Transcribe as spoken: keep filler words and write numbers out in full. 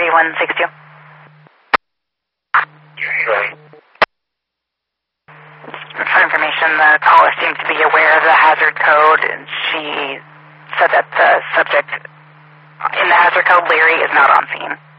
thirty-one sixty. Right. For information, the caller seemed to be aware of the hazard code, and she said that the subject in the hazard code, Larry, is not on scene.